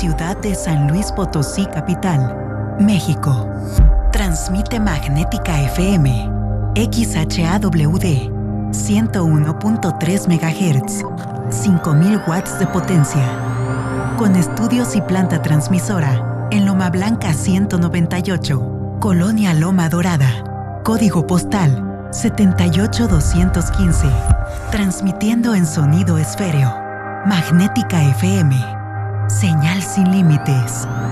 ciudad de San Luis Potosí, capital, México. Transmite Magnética FM, XHAWD, 101.3 MHz, 5000 watts de potencia. Con estudios y planta transmisora en Loma Blanca 198, Colonia Loma Dorada. Código postal 78215. Transmitiendo en sonido esféreo. Magnética FM. Señal sin límites.